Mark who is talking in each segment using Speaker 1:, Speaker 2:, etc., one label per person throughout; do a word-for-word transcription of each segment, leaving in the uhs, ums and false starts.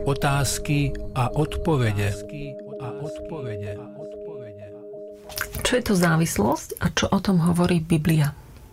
Speaker 1: Otázky a odpovede. A odpovede.
Speaker 2: Čo je to závislosť a čo o tom hovorí Biblia?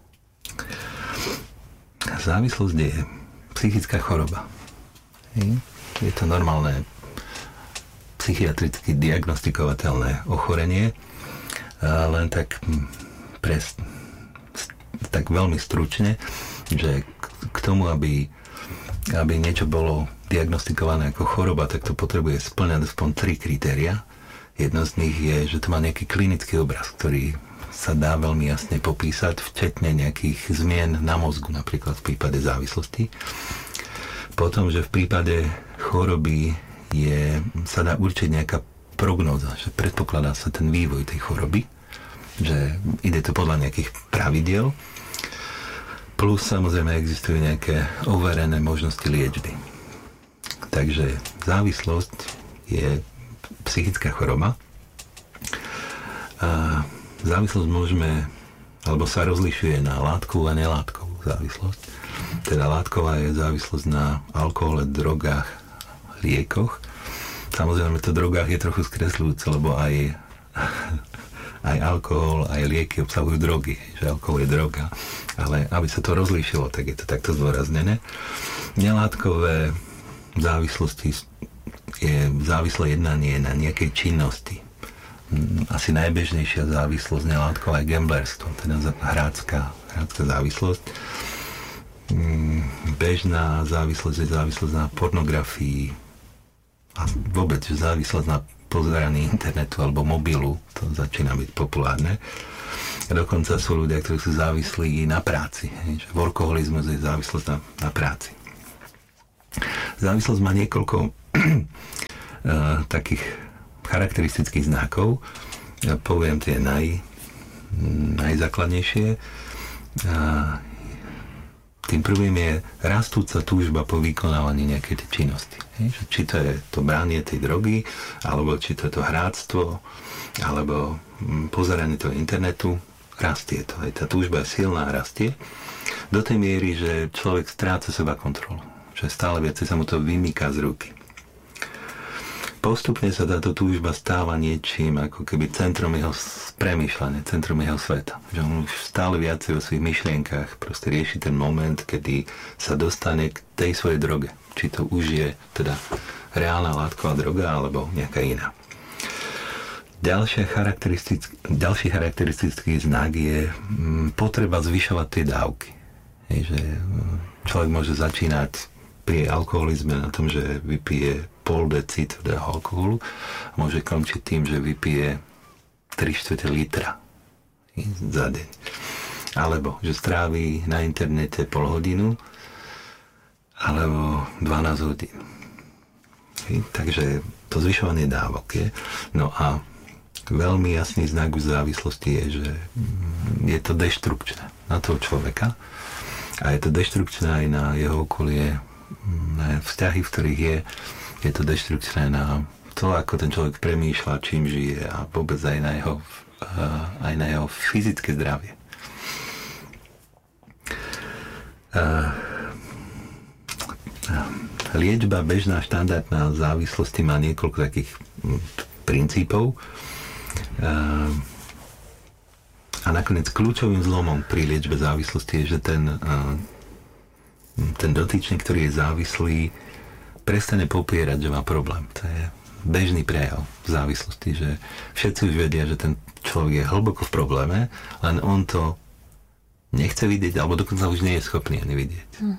Speaker 3: Závislosť je psychická choroba. Je to normálne psychiatricky diagnostikovateľné ochorenie, len tak pres, tak veľmi stručne, že k tomu, aby, aby niečo bolo diagnostikované ako choroba, tak to potrebuje spĺňať aspoň tri kritéria. Jedno z nich je, že to má nejaký klinický obraz, ktorý sa dá veľmi jasne popísať, včetne nejakých zmien na mozgu, napríklad v prípade závislosti. Potom, že v prípade choroby je, sa dá určiť nejaká prognóza, že predpokladá sa ten vývoj tej choroby, že ide to podľa nejakých pravidiel, plus samozrejme existujú nejaké overené možnosti liečby. Takže závislosť je psychická choroba. A závislosť môžeme, alebo sa rozlišuje na látkovú a nelátkovú závislosť. Teda látková je závislosť na alkohole, drogách, liekoch. Samozrejme, to drogách je trochu skresľujúce, lebo aj, aj alkohol, aj lieky obsahujú drogy. Že alkohol je droga. Ale aby sa to rozlíšilo, tak je to takto zdôraznené. Nelátkové závislosti je závislé jednanie na nejakej činnosti. Asi najbežnejšia závislosť nelátková je gamblerstvo, teda hrácka, hrácka závislosť. Bežná závislosť je závislosť na pornografii a vôbec závislosť na pozeraní internetu alebo mobilu. To začína byť populárne. A dokonca sú ľudia, ktorí sú závislí na práci. Workoholizmus je závislosť na, na práci. Závislosť má niekoľko uh, takých charakteristických znakov. Ja poviem tie naj, najzákladnejšie. Uh, tým prvým je rastúca túžba po vykonávaní nejakej tej činnosti. Či to je to branie tej drogy, alebo či to je to hráctvo, alebo pozeranie toho internetu. Rastie to. Aj tá túžba je silná a rastie. Do tej miery, že človek stráca seba kontrolu. Že stále viac sa mu to vymýka z ruky. Postupne sa táto túžba stáva niečím, ako keby centrom jeho premýšľania, centrom jeho sveta. Že on už stále viacej vo svojich myšlienkach proste rieši ten moment, kedy sa dostane k tej svojej droge. Či to už je teda reálna látková droga, alebo nejaká iná. Ďalší charakteristický, ďalší charakteristický znak je m, potreba zvyšovať tie dávky. Je, že človek môže začínať pri alkoholizme na tom, že vypije pol deci tvrdého alkoholu a môže končiť tým, že vypije tri štvrte litra za deň. Alebo že stráví na internete pol hodinu alebo dvanásť hodín. Takže to zvyšovanie dávok je. No a veľmi jasný znak závislosti je, že je to deštrukčné na toho človeka a je to deštrukčné aj na jeho okolie, na vzťahy, v ktorých je. Je to deštrukčné na to, ako ten človek premýšľa, čím žije a vôbec aj na jeho, aj na jeho fyzické zdravie. Liečba bežná, štandardná závislosti má niekoľko takých princípov. A nakoniec kľúčovým zlomom pri liečbe závislosti je, že ten, ten dotyčný, ktorý je závislý, prestane popierať, že má problém. To je bežný prejav závislosti, že všetci už vedia, že ten človek je hlboko v probléme, len on to nechce vidieť, alebo dokonca už nie je schopný ani vidieť. Hm.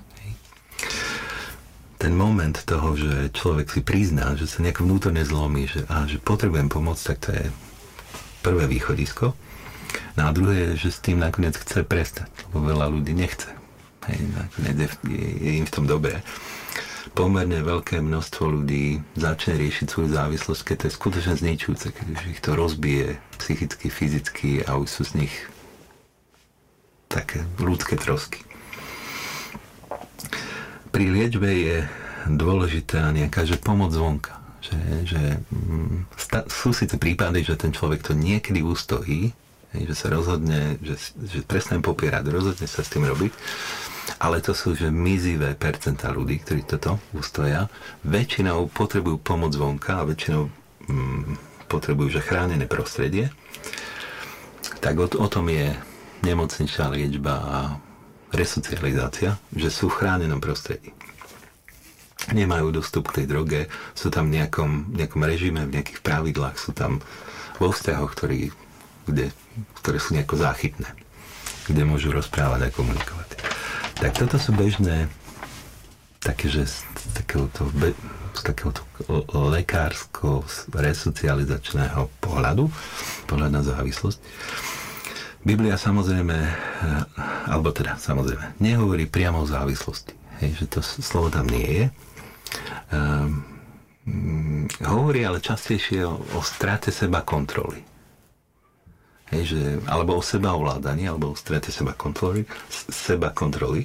Speaker 3: Ten moment toho, že človek si prizná, že sa nejak vnútorne zlomí, že, a, že potrebujem pomôcť, tak to je prvé východisko. No a druhé je, že s tým nakoniec chce prestať, lebo veľa ľudí nechce. Hej, nakoniec je, je, je im v tom dobré. Pomerne veľké množstvo ľudí začne riešiť svoju závislosť, keď to je skutočne zničujúce, keď už ich to rozbije psychicky, fyzicky a už sú z nich také ľudské trosky. Pri liečbe je dôležitá nejaká, že pomoc zvonka. Že, že sta, sú síce prípady, že ten človek to niekedy ustojí, že sa rozhodne, že, že prestane popierať, rozhodne sa s tým robiť, ale to sú že mizivé percentá ľudí, ktorí toto ustoja. Väčšinou potrebujú pomoc zvonka a väčšinou mm, potrebujú že chránené prostredie. Tak o, o tom je nemocničná liečba a resocializácia, že sú v chránenom prostredí. Nemajú dostup k tej droge, sú tam v nejakom, nejakom režime, v nejakých pravidlách, sú tam vo vzťahoch, ktorý, kde, ktoré sú nejako záchytné, kde môžu rozprávať a komunikovať. Tak toto sú bežné také, že z takéhoto, z takéhoto lekársko-resocializačného pohľadu, pohľad na závislosť. Biblia samozrejme, alebo teda samozrejme, nehovorí priamo o závislosti. Hej, že to slovo tam nie je. Um, hovorí ale častejšie o, o strate seba kontroly. Hej, že, alebo o seba ovládaní, alebo o strate seba kontroly. Seba kontroly.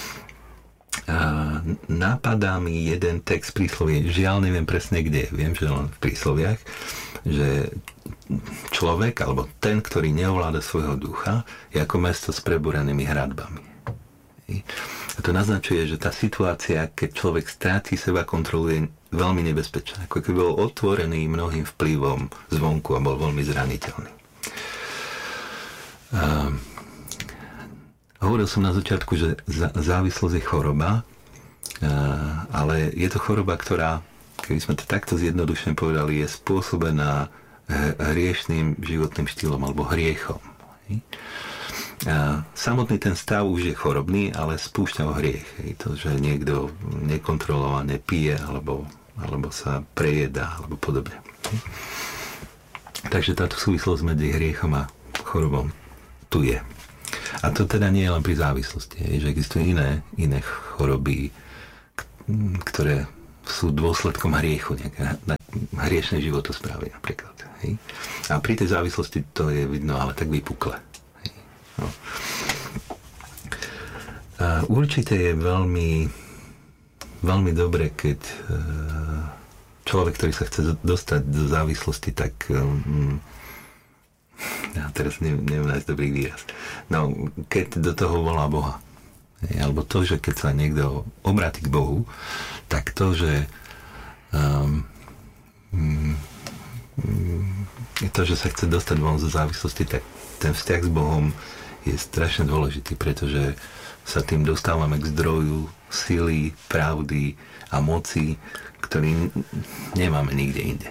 Speaker 3: Uh, napadá mi jeden text príslovie, žiaľ neviem presne kde, viem, že len v prísloviach, že človek, alebo ten, ktorý neovláda svojho ducha, je ako mesto s prebúranými hradbami. Hej. A to naznačuje, že tá situácia, keď človek stráti seba kontrolu, je veľmi nebezpečná. Ako keby bol otvorený mnohým vplyvom zvonku a bol veľmi zraniteľný. Uh, hovoril som na začiatku, že závislosť je choroba, uh, ale je to choroba, ktorá, keby sme to takto zjednodušene povedali, je spôsobená hriešným životným štýlom alebo hriechom. Hej. A samotný ten stav už je chorobný, ale spúšťa o hriech. Hej. To, že niekto nekontrolovane pije, alebo, alebo sa prejedá, alebo podobne. Hej. Takže táto súvislosť medzi hriechom a chorobou tu je. A to teda nie je len pri závislosti. Hej. Že existujú iné, iné choroby, ktoré sú dôsledkom hriechu, nejaké hriešnej životosprávy napríklad. Hej. A pri tej závislosti to je vidno, ale tak vypukle. No. A určite je veľmi veľmi dobre, keď človek, ktorý sa chce dostať do závislosti, tak um, ja teraz neviem, neviem nájsť dobrý výraz. No, keď do toho volá Boha, alebo to, že keď sa niekto obráti k Bohu, tak to, že um, um, to, že sa chce dostať von zo závislosti, tak ten vzťah s Bohom je strašne dôležitý, pretože sa tým dostávame k zdroju sily, pravdy a moci, ktorý nemáme nikde inde.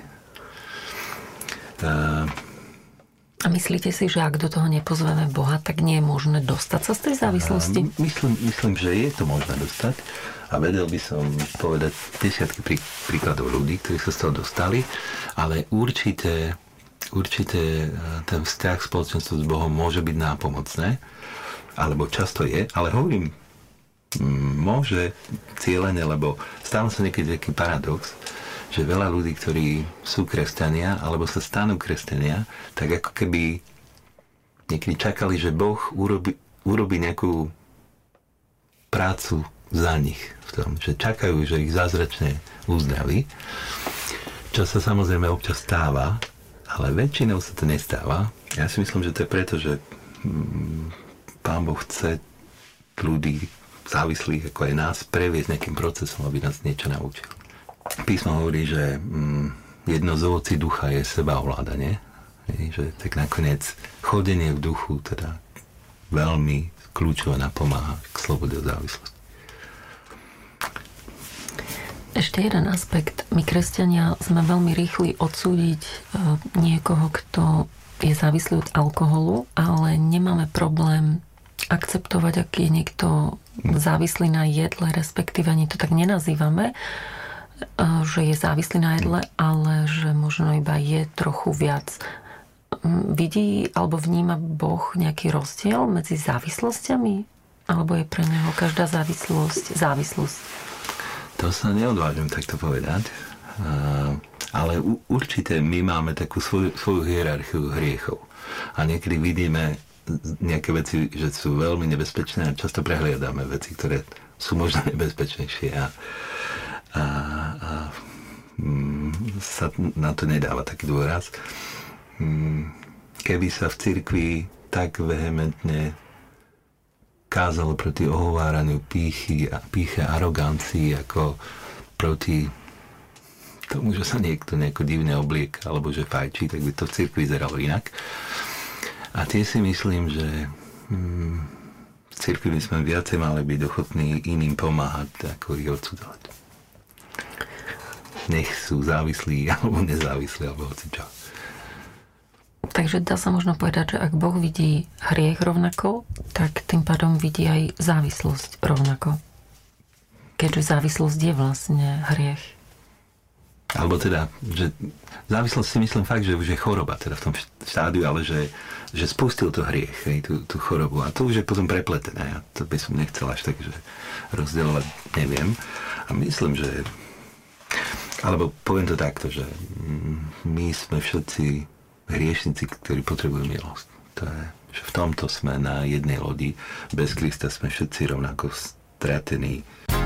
Speaker 3: A,
Speaker 2: a myslíte si, že ak do toho nepozveme Boha, tak nie je možné dostať sa z tej závislosti?
Speaker 3: Myslím, myslím, že je to možné dostať. A vedel by som povedať desiatky prí, príkladov ľudí, ktorí sa z toho dostali, ale určite určite ten vzťah spoločenstva s Bohom môže byť nápomocné, alebo často je, ale hovorím, môže cieľene, lebo stáva sa niekedy taký paradox, že veľa ľudí, ktorí sú kresťania, alebo sa stanú kresťania, tak ako keby niekedy čakali, že Boh urobi, urobi nejakú prácu za nich v tom, že čakajú, že ich zázračne uzdraví, čo sa samozrejme občas stáva, ale väčšinou sa to nestáva. Ja si myslím, že to je preto, že Pán Boh chce ľudí závislých, ako aj nás, previesť nejakým procesom, aby nás niečo naučil. Písmo hovorí, že jedno z ovocí ducha je sebaovládanie, že tak nakoniec chodenie v duchu teda veľmi kľúčovo napomáha k slobode od závislosti.
Speaker 2: Ešte jeden aspekt. My, kresťania, sme veľmi rýchli odsúdiť niekoho, kto je závislý od alkoholu, ale nemáme problém akceptovať, ak je niekto závislý na jedle, respektíve ani to tak nenazývame, že je závislý na jedle, ale že možno iba je trochu viac. Vidí alebo vníma Boh nejaký rozdiel medzi závislosťami? Alebo je pre neho každá závislosť závislosť?
Speaker 3: To sa neodvážim takto povedať, ale určite my máme takú svoju, svoju hierarchiu hriechov. A niekedy vidíme nejaké veci, že sú veľmi nebezpečné a často prehliadame veci, ktoré sú možno nebezpečnejšie a, a, a mm, sa na to nedáva taký dôraz. Mm, keby sa v cirkvi tak vehementne kázalo proti ohováraniu pýchy a pýche arogancii ako proti tomu, že sa niekto nejako divne oblieka alebo že fajčí, tak by to v cirkvi vyzeralo inak. A tie si myslím, že hmm, v cirkvi by sme viacej mali byť ochotní iným pomáhať, ako ich odsudzovať. Nech sú závislí alebo nezávislí, alebo hocičo.
Speaker 2: Takže dá sa možno povedať, že ak Boh vidí hriech rovnako, tak tým pádom vidí aj závislosť rovnako. Keďže závislosť je vlastne hriech.
Speaker 3: Alebo teda, že závislosť si myslím fakt, že už je choroba teda v tom štádiu, ale že, že spustil to hriech, hej, tú, tú chorobu. A to už je potom prepletené. A to by som nechcel až tak, že rozdielovať neviem. A myslím, že alebo poviem to takto, že my sme všetci hriešnici, ktorí potrebujú milosť. To je, že v tomto sme na jednej lodi. Bez Krista sme všetci rovnako stratení.